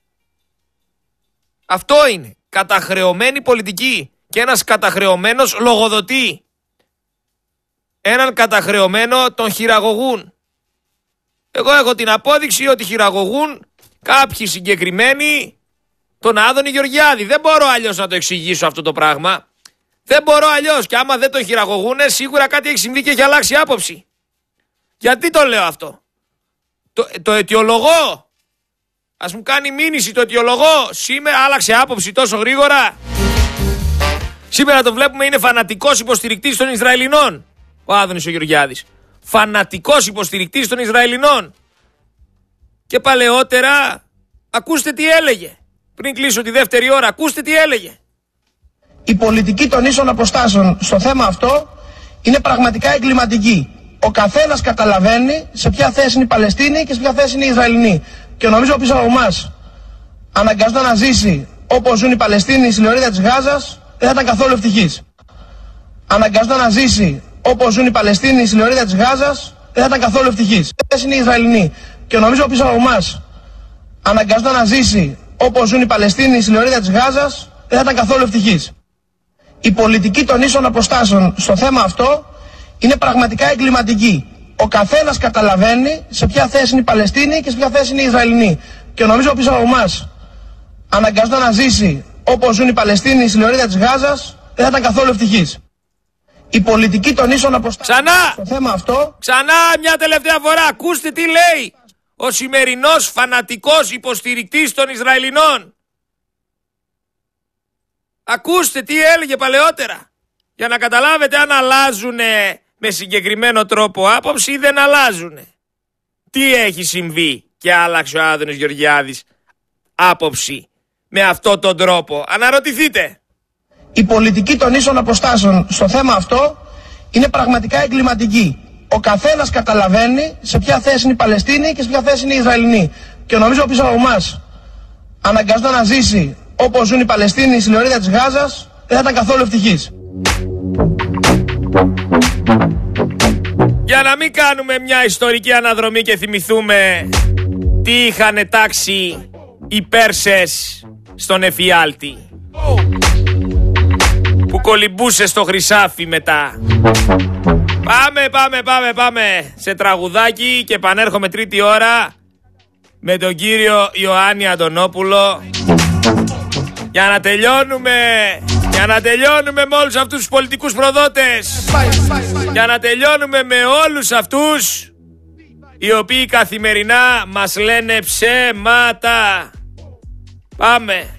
Αυτό είναι. Καταχρεωμένη πολιτική. Και ένας καταχρεωμένος λογοδοτεί. Έναν καταχρεωμένο τον χειραγωγούν. Εγώ έχω την απόδειξη ότι χειραγωγούν κάποιοι συγκεκριμένοι τον Άδωνη Γεωργιάδη. Δεν μπορώ αλλιώς να το εξηγήσω αυτό το πράγμα. Δεν μπορώ αλλιώς. Και άμα δεν τον χειραγωγούνε, σίγουρα κάτι έχει συμβεί και έχει αλλάξει άποψη. Γιατί το λέω αυτό? Το, το αιτιολογώ. Ας μου κάνει μήνυση το αιτιολογώ. Σήμερα άλλαξε άποψη τόσο γρήγορα. Σήμερα το βλέπουμε, είναι φανατικός υποστηρικτής των Ισραηλινών ο Άδωνης ο Γεωργιάδης. Φανατικός υποστηρικτής των Ισραηλινών. Και παλαιότερα, ακούστε τι έλεγε. Πριν κλείσω τη δεύτερη ώρα, ακούστε τι έλεγε. Η πολιτική των ίσων αποστάσεων στο θέμα αυτό είναι πραγματικά εγκληματική. Ο καθένας καταλαβαίνει σε ποια θέση είναι η Παλαιστίνη και σε ποια θέση είναι οι Ισραηλινοί. Και νομίζω πίσω από εμάς αναγκαστό να ζήσει όπως ζουν οι Παλαιστίνοι στη λωρίδα της Γάζας, δεν θα ήταν καθόλου ευτυχής. Αναγκαστό να ζήσει όπως ζουν οι Παλαιστίνοι στη λωρίδα της Γάζας, δεν θα ήταν καθόλου ευτυχής. Θέση είναι οι Ισραηλινοί. Και νομίζω πίσω από εμάς αναγκαστό να ζήσει όπως ζουν οι Παλαιστίνοι στη λωρίδα της Γάζας, δεν θα ήταν καθόλου ευτυχής. Η πολιτική των ίσων αποστάσεων στο θέμα αυτό είναι πραγματικά εγκληματική. Ο καθένας καταλαβαίνει σε ποια θέση είναι η Παλαιστίνη και σε ποια θέση είναι η Ισραηλινή. Και νομίζω πίσω από εμάς αναγκαζόταν να ζήσει όπως ζουν οι Παλαιστίνοι στη λωρίδα της Γάζας, δεν θα ήταν καθόλου ευτυχής. Η πολιτική των ίσων αποστάσεων στο θέμα αυτό. Ξανά μια τελευταία φορά, ακούστε τι λέει ο σημερινός φανατικός υποστηρικτής των Ισραηλινών. Ακούστε τι έλεγε παλαιότερα, για να καταλάβετε αν αλλάζουνε με συγκεκριμένο τρόπο άποψη ή δεν αλλάζουνε. Τι έχει συμβεί και άλλαξε ο Άδωνης Γεωργιάδης άποψη με αυτόν τον τρόπο? Αναρωτηθείτε. Η πολιτική των ίσων αποστάσεων στο θέμα αυτό είναι πραγματικά εγκληματική. Ο καθένας καταλαβαίνει σε ποια θέση είναι η Παλαιστίνη και σε ποια θέση είναι η Ισραηλινή. Και νομίζω πίσω από εμάς αναγκαζόταν να ζήσει όπως ζουν οι Παλαιστίνοι στη λωρίδα της Γάζας, δεν θα ήταν καθόλου ευτυχής. Για να μην κάνουμε μια ιστορική αναδρομή και θυμηθούμε τι είχαν τάξει οι Πέρσες στον Εφιάλτη, που κολυμπούσε στο Χρυσάφι μετά. Πάμε, πάμε, πάμε, πάμε σε τραγουδάκι και επανέρχομαι τρίτη ώρα με τον κύριο Ιωάννη Αντωνόπουλο για να τελειώνουμε, για να τελειώνουμε με όλους αυτούς τους πολιτικούς προδότες, για να τελειώνουμε με όλους αυτούς οι οποίοι καθημερινά μας λένε ψέματα. Πάμε.